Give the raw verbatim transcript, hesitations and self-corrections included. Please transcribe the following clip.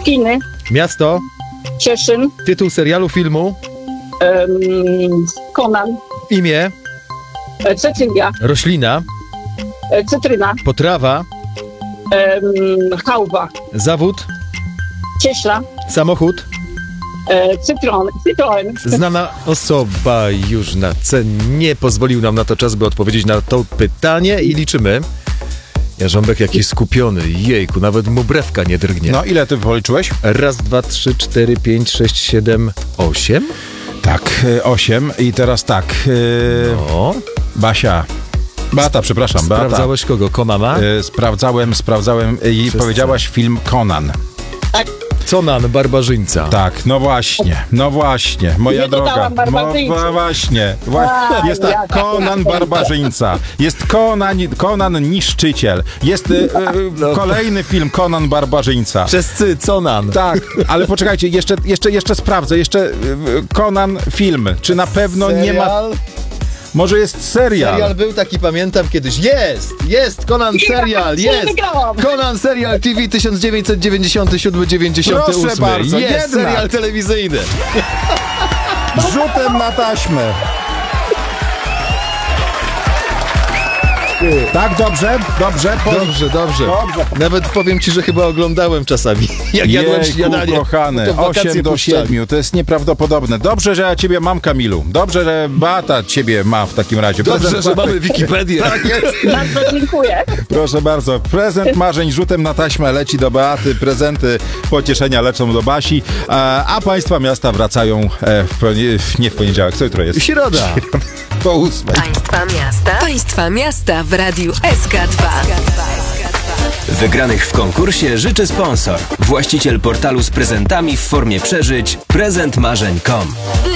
Kiny. Miasto. Cieszyn. Tytuł serialu, filmu. Um, Conan. Imię. E, Cecylia. Roślina. E, cytryna. Potrawa. Um, Chałwa. Zawód. Cieśla. Samochód. E, cytron. Citroen. Znana osoba już na C. Nie pozwolił nam na to czas, by odpowiedzieć na to pytanie i liczymy. Jarząbek jakiś skupiony. Jejku, nawet mu brewka nie drgnie. No, ile ty policzyłeś? Raz, dwa, trzy, cztery, pięć, sześć, siedem, osiem? Tak, y, osiem. I teraz tak. Y, O. Basia. Beata, przepraszam, Beata. Sprawdzałeś kogo? Komama? Y, sprawdzałem, sprawdzałem i Wszyscy. powiedziałaś film Conan. Tak. Conan, barbarzyńca. Tak, no właśnie, no właśnie, moja Nie droga. dodałam barbarzyńcy. No właśnie, Wła- A, jest tak, jaka Conan piękna. barbarzyńca, jest Conan, Conan niszczyciel, jest y, y, No. kolejny film Conan barbarzyńca. Przez cy, Conan. Tak, ale poczekajcie, jeszcze, jeszcze, jeszcze sprawdzę, jeszcze y, y, Conan film, czy na pewno nie ma, Serial? może jest serial. Serial był taki, pamiętam kiedyś. Jest! Jest! Conan serial! Nie Jest! wygrałam. Conan serial T V tysiąc dziewięćset dziewięćdziesiąty siódmy dziewięćdziesiąty ósmy. Proszę bardzo, Jest jednak. serial telewizyjny. Rzutem na taśmę. Tak, dobrze, dobrze. Po... Dobrze, dobrze. Dobrze. Nawet powiem ci, że chyba oglądałem czasami. Jak jadłem Jejku, śniadanie. kochany, to w wakacje osiem do puszczałem. siedmiu, to jest nieprawdopodobne. Dobrze, że ja ciebie mam, Kamilu. Dobrze, że Beata ciebie ma w takim razie. Dobrze, Prezent że ma- mamy Wikipedię. Tak jest. Bardzo dziękuję. Proszę bardzo, prezent marzeń rzutem na taśmę leci do Beaty, prezenty pocieszenia lecą do Basi, a, a państwa miasta wracają e, w, ponie- nie w poniedziałek, co jutro jest? Środa. Po ósmej. Państwa miasta. Państwa miasta w Radiu S K dwa. Wygranych w konkursie życzy sponsor. Właściciel portalu z prezentami w formie przeżyć prezent marzeń kropka com.